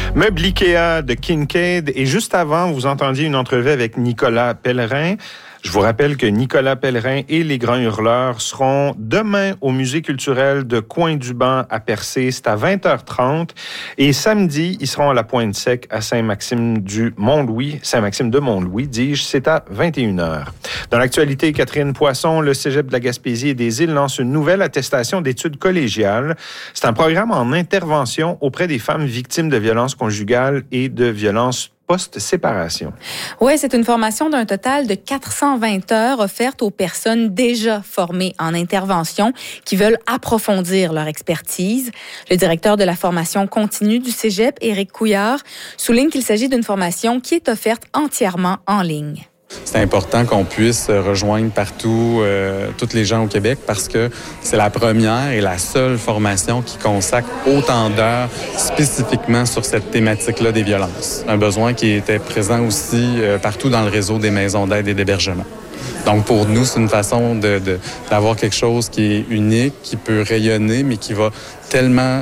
Meuble Ikea de Kincaid. Et juste avant, vous entendiez une entrevue avec Nicolas Pellerin. Je vous rappelle que Nicolas Pellerin et les Grands Hurleurs seront demain au Musée culturel de Coin-du-Banc à Percé. C'est à 20h30. Et samedi, ils seront à la Pointe-Sec à Saint-Maxime de Montlouis, dis-je, c'est à 21h. Dans l'actualité, Catherine Poisson, le Cégep de la Gaspésie et des Îles lance une nouvelle attestation d'études collégiales. C'est un programme en intervention auprès des femmes victimes de violences conjugales et de violences post-séparation. Oui, c'est une formation d'un total de 420 heures offerte aux personnes déjà formées en intervention qui veulent approfondir leur expertise. Le directeur de la formation continue du Cégep, Éric Couillard, souligne qu'il s'agit d'une formation qui est offerte entièrement en ligne. C'est important qu'on puisse rejoindre partout tous les gens au Québec parce que c'est la première et la seule formation qui consacre autant d'heures spécifiquement sur cette thématique-là des violences. Un besoin qui était présent aussi partout dans le réseau des maisons d'aide et d'hébergement. Donc pour nous, c'est une façon d'avoir quelque chose qui est unique, qui peut rayonner, mais qui va tellement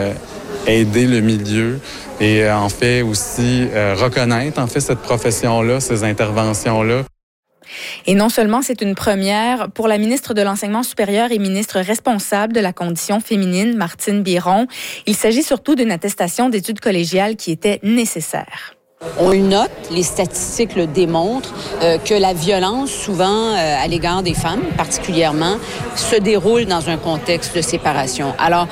aider le milieu et en fait aussi reconnaître cette profession-là, ces interventions-là. Et non seulement c'est une première pour la ministre de l'Enseignement supérieur et ministre responsable de la condition féminine, Martine Biron, il s'agit surtout d'une attestation d'études collégiales qui était nécessaire. On le note, les statistiques le démontrent, que la violence, souvent à l'égard des femmes particulièrement, se déroule dans un contexte de séparation. Alors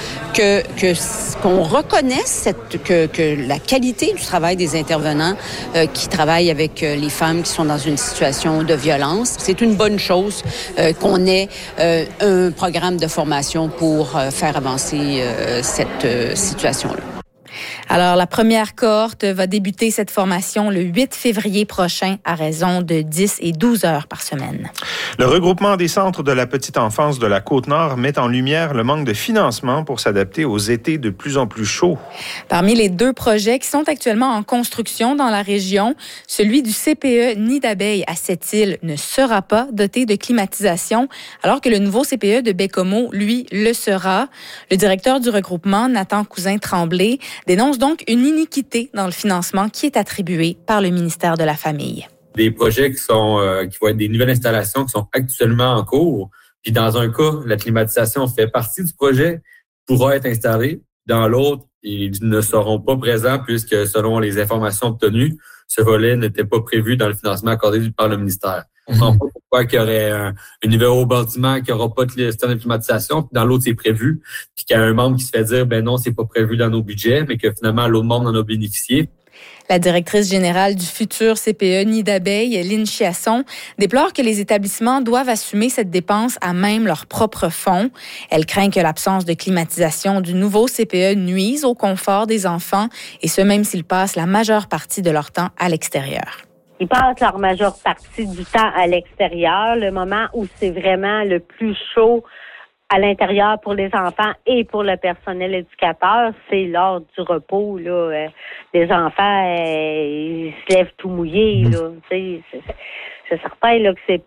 qu'on reconnaisse que la qualité du travail des intervenants qui travaillent avec les femmes qui sont dans une situation de violence, c'est une bonne chose qu'on ait un programme de formation pour faire avancer cette situation-là. Alors, la première cohorte va débuter cette formation le 8 février prochain à raison de 10 et 12 heures par semaine. Le regroupement des centres de la petite enfance de la Côte-Nord met en lumière le manque de financement pour s'adapter aux étés de plus en plus chauds. Parmi les 2 projets qui sont actuellement en construction dans la région, celui du CPE Nid d'abeilles à Sept-Îles ne sera pas doté de climatisation, alors que le nouveau CPE de Baie-Comeau, lui, le sera. Le directeur du regroupement, Nathan Cousin-Tremblay, dénonce donc une iniquité dans le financement qui est attribué par le ministère de la Famille. Des projets qui vont être des nouvelles installations qui sont actuellement en cours. Puis dans un cas, la climatisation fait partie du projet, pourra être installée. Dans l'autre, ils ne seront pas présents puisque selon les informations obtenues, ce volet n'était pas prévu dans le financement accordé par le ministère. On ne comprend pas pourquoi qu'il y aurait un niveau bâtiment qui n'aura pas de système de climatisation, puis dans l'autre, c'est prévu, puis qu'il y a un membre qui se fait dire, ben non, c'est pas prévu dans nos budgets, mais que finalement, l'autre membre en a bénéficié. La directrice générale du futur CPE Nid d'abeilles, Lynne Chiasson, déplore que les établissements doivent assumer cette dépense à même leurs propres fonds. Elle craint que l'absence de climatisation du nouveau CPE nuise au confort des enfants, et ce même s'ils passent la majeure partie de leur temps à l'extérieur. Ils passent leur majeure partie du temps à l'extérieur. Le moment où c'est vraiment le plus chaud à l'intérieur pour les enfants et pour le personnel éducateur, c'est lors du repos. Là, les enfants, ils se lèvent tout mouillés. Là, c'est certain là, que c'est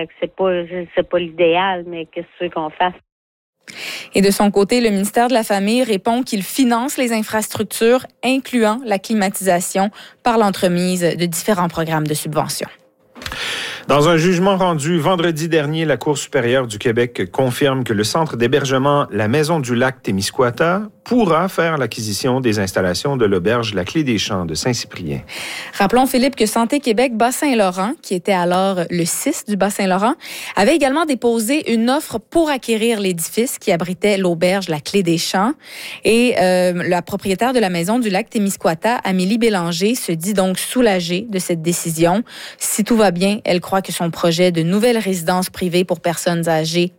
pas l'idéal, mais qu'est-ce que tu veux qu'on fasse? Et de son côté, le ministère de la Famille répond qu'il finance les infrastructures, incluant la climatisation, par l'entremise de différents programmes de subvention. Dans un jugement rendu vendredi dernier, la Cour supérieure du Québec confirme que le centre d'hébergement La Maison du Lac Témiscouata pourra faire l'acquisition des installations de l'auberge La Clé des Champs de Saint-Cyprien. Rappelons, Philippe, que Santé Québec Bas-Saint-Laurent, qui était alors le 6 du Bas-Saint-Laurent, avait également déposé une offre pour acquérir l'édifice qui abritait l'auberge La Clé des Champs. Et la propriétaire de la Maison du Lac Témiscouata, Amélie Bélanger, se dit donc soulagée de cette décision. Si tout va bien, elle croit que son projet de nouvelle résidence privée pour personnes âgées